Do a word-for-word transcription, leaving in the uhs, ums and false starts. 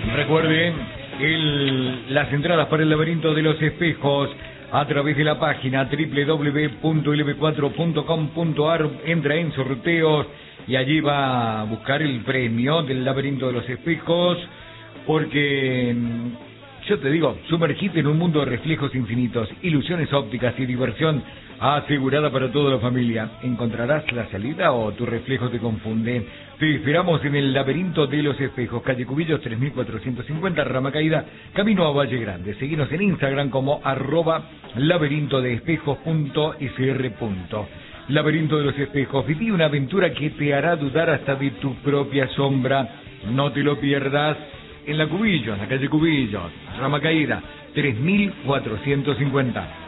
Recuerden el, las entradas para el laberinto de los espejos a través de la página doble u doble u doble u punto ele be cuatro punto com punto a r. Entra en sorteos y allí va a buscar el premio del laberinto de los espejos, porque yo te digo, sumergite en un mundo de reflejos infinitos, ilusiones ópticas y diversión asegurada para toda la familia. ¿Encontrarás la salida o tu reflejo te confunde? Te esperamos en el laberinto de los espejos, calle Cubillos tres mil cuatrocientos cincuenta, Rama Caída, camino a Valle Grande. Seguinos en Instagram como arroba laberinto de espejos punto s r. Laberinto de los espejos, viví una aventura que te hará dudar hasta de tu propia sombra. No te lo pierdas en la Cubillos, la calle Cubillos, Rama Caída tres mil cuatrocientos cincuenta.